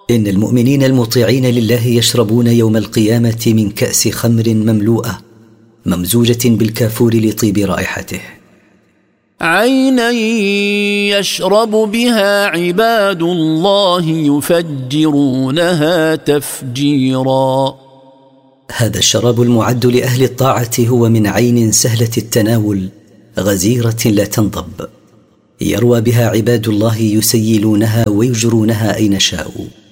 إن المؤمنين المطيعين لله يشربون يوم القيامة من كأس خمر مملوءة ممزوجة بالكافور لطيب رائحته. عينا يشرب بها عباد الله يفجرونها تفجيرا. هذا الشراب المعد لأهل الطاعة هو من عين سهلة التناول غزيرة لا تنضب، يروى بها عباد الله يسيلونها ويجرونها أين شاءوا.